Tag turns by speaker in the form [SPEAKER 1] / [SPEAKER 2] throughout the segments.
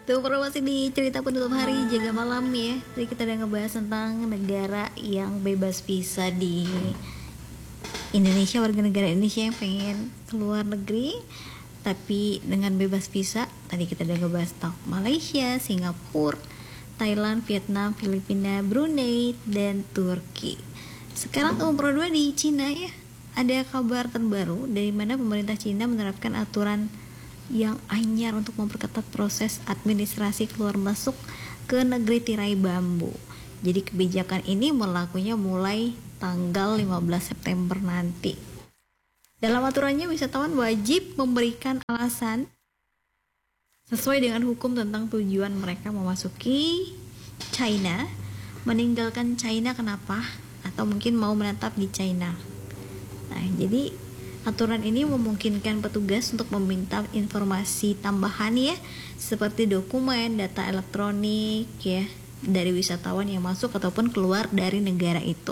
[SPEAKER 1] Tuh masih di cerita penutup hari jaga malam ya. Jadi kita udah ngebahas tentang negara yang bebas visa di Indonesia, warga negara Indonesia yang pengen keluar negeri tapi dengan bebas visa. Tadi kita udah ngebahas tentang Malaysia, Singapura, Thailand, Vietnam, Filipina, Brunei, dan Turki. Sekarang nomor 2 di Cina ya. Ada kabar terbaru dari mana pemerintah Cina menerapkan aturan yang anyar untuk memperketat proses administrasi keluar masuk ke negeri tirai bambu. Jadi kebijakan ini berlakunya mulai tanggal 15 September nanti. Dalam aturannya, wisatawan wajib memberikan alasan sesuai dengan hukum tentang tujuan mereka memasuki China, meninggalkan China kenapa, atau mungkin mau menetap di China. Nah, jadi aturan ini memungkinkan petugas untuk meminta informasi tambahan ya, seperti dokumen, data elektronik ya, dari wisatawan yang masuk ataupun keluar dari negara itu.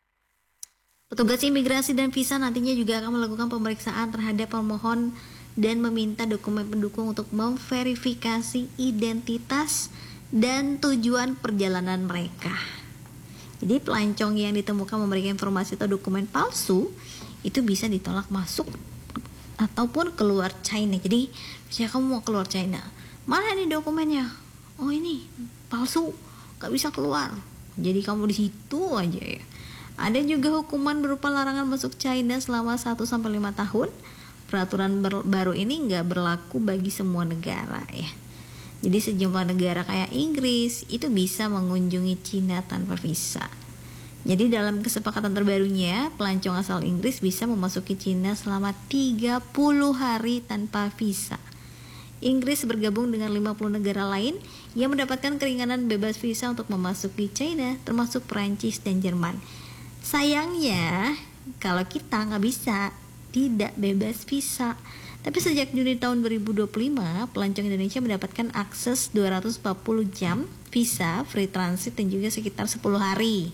[SPEAKER 1] Petugas imigrasi dan visa nantinya juga akan melakukan pemeriksaan terhadap pemohon dan meminta dokumen pendukung untuk memverifikasi identitas dan tujuan perjalanan mereka. Jadi pelancong yang ditemukan memberikan informasi atau dokumen palsu itu bisa ditolak masuk ataupun keluar China. Jadi misalnya kamu mau keluar China, mana nih dokumennya? Oh ini palsu, gak bisa keluar. Jadi kamu di situ aja ya. Ada juga hukuman berupa larangan masuk China selama 1-5 tahun. Peraturan baru ini gak berlaku bagi semua negara ya. Jadi sejumlah negara kayak Inggris itu bisa mengunjungi Cina tanpa visa. Jadi dalam kesepakatan terbarunya, pelancong asal Inggris bisa memasuki Cina selama 30 hari tanpa visa. Inggris bergabung dengan 50 negara lain yang mendapatkan keringanan bebas visa untuk memasuki China, termasuk Perancis dan Jerman. Sayangnya, kalau kita nggak bisa, tidak bebas visa. Tapi sejak Juni tahun 2025, pelancong Indonesia mendapatkan akses 240 jam visa, free transit, dan juga sekitar 10 hari.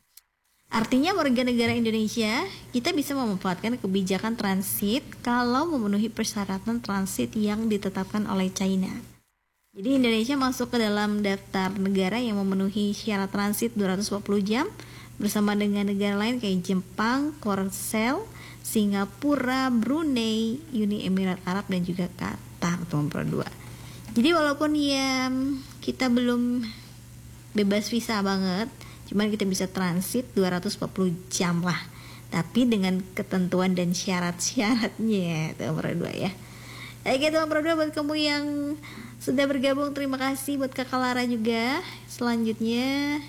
[SPEAKER 1] Artinya warga negara Indonesia, kita bisa memanfaatkan kebijakan transit kalau memenuhi persyaratan transit yang ditetapkan oleh China. Jadi Indonesia masuk ke dalam daftar negara yang memenuhi syarat transit 240 jam bersama dengan negara lain kayak Jepang, Korsel, Singapura, Brunei, Uni Emirat Arab, dan juga Qatar nomor 2. Jadi walaupun ya kita belum bebas visa banget, cuman kita bisa transit 240 jam lah. Tapi dengan ketentuan dan syarat-syaratnya nomor 2 ya. Oke, nomor 2 buat kamu yang sudah bergabung, terima kasih. Buat Kakak Lara juga. Selanjutnya,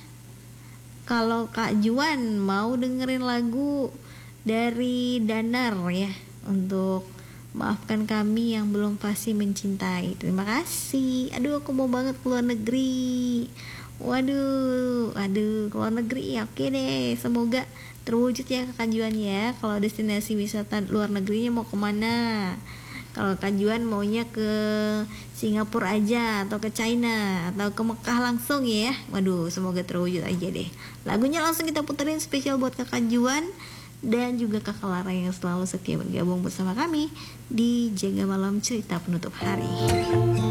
[SPEAKER 1] kalau Kak Juan mau dengerin lagu dari Danar ya, untuk maafkan kami yang belum pasti mencintai. Terima kasih. Aduh, aku mau banget keluar negeri. Waduh, keluar negeri ya, oke deh. Semoga terwujud ya Kak Juan ya. Kalau destinasi wisata luar negerinya mau kemana? Kalau Kak Juan maunya ke Singapura aja, atau ke China, atau ke Mekah langsung ya. Waduh, semoga terwujud aja deh. Lagunya langsung kita puterin spesial buat Kak Juan dan juga Kakak Lara yang selalu setia bergabung bersama kami di Jaga Malam Cerita Penutup Hari.